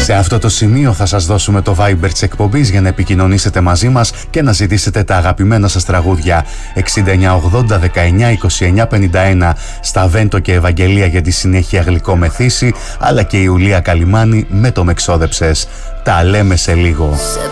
Σε αυτό το σημείο θα σας δώσουμε το Viber της εκπομπής για να επικοινωνήσετε μαζί μας και να ζητήσετε τα αγαπημένα σας τραγούδια. 6980 19 29 51 στα Βέντο και Ευαγγελία για τη συνέχεια Γλυκό Μεθύσι, αλλά και η Ιουλία Καλιμάνη με το Με ξόδεψες. Τα λέμε σε λίγο.